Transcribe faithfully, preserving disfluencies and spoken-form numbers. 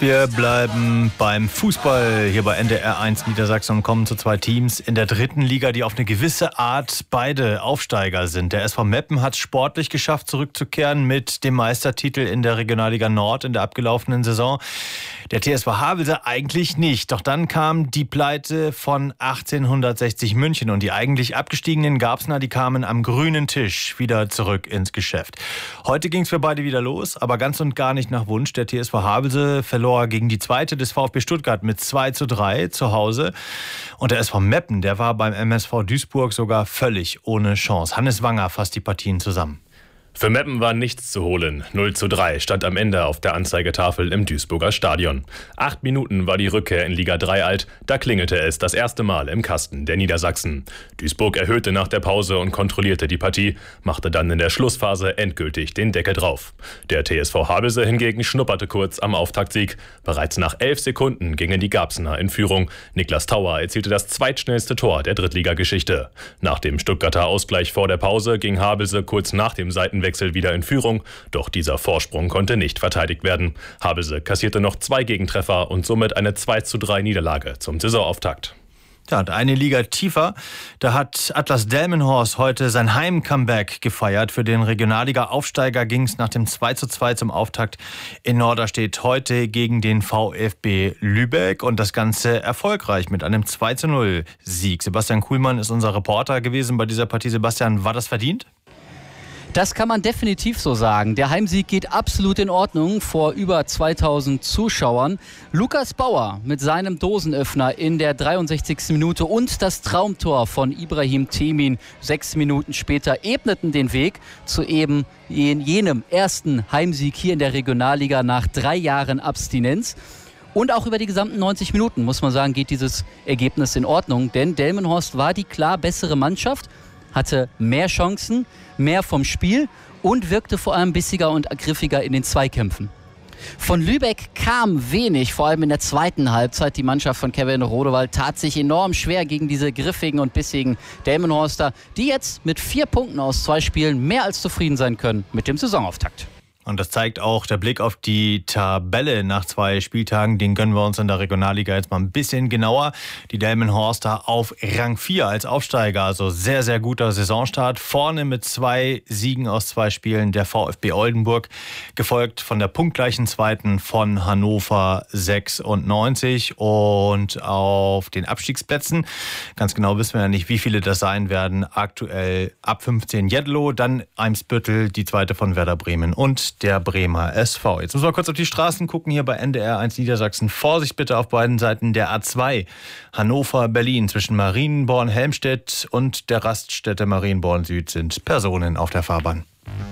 Wir bleiben beim Fußball hier bei N D R eins Niedersachsen und kommen zu zwei Teams in der dritten Liga, die auf eine gewisse Art beide Aufsteiger sind. Der S V Meppen hat es sportlich geschafft, zurückzukehren mit dem Meistertitel in der Regionalliga Nord in der abgelaufenen Saison. Der T S V Havelse eigentlich nicht. Doch dann kam die Pleite von achtzehnhundertsechzig München und die eigentlich abgestiegenen Garbsner, die kamen am grünen Tisch wieder zurück ins Geschäft. Heute ging es für beide wieder los, aber ganz und gar nicht nach Wunsch. Der T S V Havelse verlor gegen die zweite des VfB Stuttgart mit zwei zu drei zu Hause. Und der S V Meppen, der war beim M S V Duisburg sogar völlig ohne Chance. Hannes Wanger fasst die Partien zusammen. Für Meppen war nichts zu holen. null zu drei stand am Ende auf der Anzeigetafel im Duisburger Stadion. Acht Minuten war die Rückkehr in Liga drei alt. Da klingelte es das erste Mal im Kasten der Niedersachsen. Duisburg erhöhte nach der Pause und kontrollierte die Partie, machte dann in der Schlussphase endgültig den Deckel drauf. Der T S V Havelse hingegen schnupperte kurz am Auftaktsieg. Bereits nach elf Sekunden gingen die Garbsner in Führung. Niklas Tauer erzielte das zweitschnellste Tor der Drittligageschichte. Nach dem Stuttgarter Ausgleich vor der Pause ging Havelse kurz nach dem Seitenwechsel wieder in Führung, doch dieser Vorsprung konnte nicht verteidigt werden. Havelse kassierte noch zwei Gegentreffer und somit eine zwei zu drei Niederlage zum Saisonauftakt. Ja, und eine Liga tiefer, da hat Atlas Delmenhorst heute sein Heim-Comeback gefeiert. Für den Regionalliga-Aufsteiger ging es nach dem zwei zu zwei zum Auftakt in Norderstedt heute gegen den VfB Lübeck und das Ganze erfolgreich mit einem zwei zu null Sieg. Sebastian Kuhlmann ist unser Reporter gewesen bei dieser Partie. Sebastian, war das verdient? Das kann man definitiv so sagen. Der Heimsieg geht absolut in Ordnung vor über zweitausend Zuschauern. Lukas Bauer mit seinem Dosenöffner in der dreiundsechzigsten Minute und das Traumtor von Ibrahim Temin sechs Minuten später ebneten den Weg zu eben jenem ersten Heimsieg hier in der Regionalliga nach drei Jahren Abstinenz. Und auch über die gesamten neunzig Minuten, muss man sagen, geht dieses Ergebnis in Ordnung. Denn Delmenhorst war die klar bessere Mannschaft, hatte mehr Chancen, mehr vom Spiel und wirkte vor allem bissiger und griffiger in den Zweikämpfen. Von Lübeck kam wenig, vor allem in der zweiten Halbzeit. Die Mannschaft von Kevin Rodewald tat sich enorm schwer gegen diese griffigen und bissigen Delmenhorster, die jetzt mit vier Punkten aus zwei Spielen mehr als zufrieden sein können mit dem Saisonauftakt. Und das zeigt auch der Blick auf die Tabelle nach zwei Spieltagen. Den gönnen wir uns in der Regionalliga jetzt mal ein bisschen genauer. Die Delmenhorster auf Rang vier als Aufsteiger. Also sehr, sehr guter Saisonstart. Vorne mit zwei Siegen aus zwei Spielen der VfB Oldenburg. Gefolgt von der punktgleichen zweiten von Hannover sechsundneunzig. Und auf den Abstiegsplätzen, ganz genau wissen wir ja nicht, wie viele das sein werden. Aktuell ab fünfzehn Jedlo, dann Eimsbüttel, die zweite von Werder Bremen und der Bremer S V. Jetzt müssen wir kurz auf die Straßen gucken, hier bei N D R eins Niedersachsen. Vorsicht bitte auf beiden Seiten der A zwei. Hannover-Berlin zwischen Marienborn-Helmstedt und der Raststätte Marienborn Süd sind Personen auf der Fahrbahn.